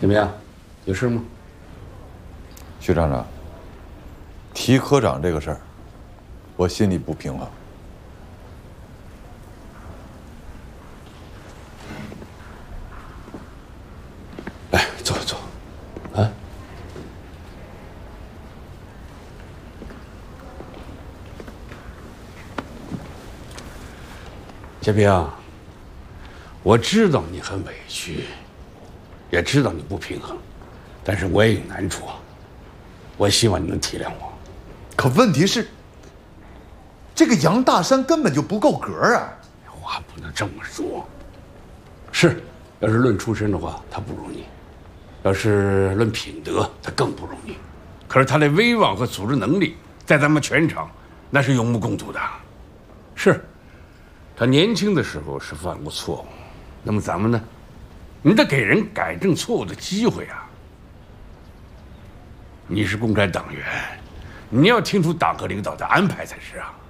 怎么样？有事吗？ 徐厂长，提科长这个事儿，我心里不平衡。 来，坐坐。啊。建平，我知道你很委屈，也知道你不平衡，但是我也有难处啊。我希望你能体谅我。 可问题是，这个杨大山根本就不够格啊！ 话不能这么说。是，要是论出身的话，他不如你；要是论品德，他更不如你。可是他的威望和组织能力，在咱们全场那是有目共睹的。是，他年轻的时候是犯过错误，那么咱们呢？你得给人改正错误的机会啊！你是共产党员，你要听出党和领导的安排才是啊。